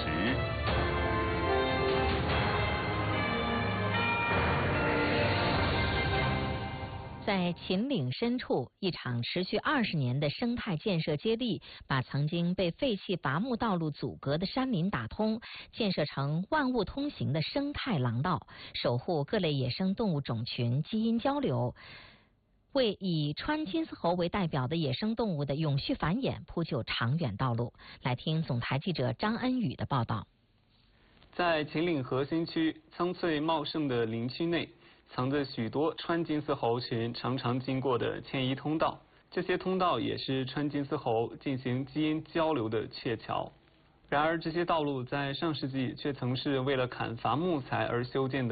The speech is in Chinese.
时。 在秦岭深处，一场持续20年的生态建设接力，把曾经被废弃伐木道路阻隔的山林打通，建设成万物通行的生态廊道，守护各类野生动物种群基因交流，为以川金丝猴为代表的野生动物的永续繁衍铺就长远道路。来听总台记者张恩宇的报道。 在秦岭核心区苍翠茂盛的林区内，藏着许多川金丝猴群常常经过的迁移通道，这些通道也是川金丝猴进行基因交流的鹊桥。然而，这些道路在上世纪却曾是为了砍伐木材而修建的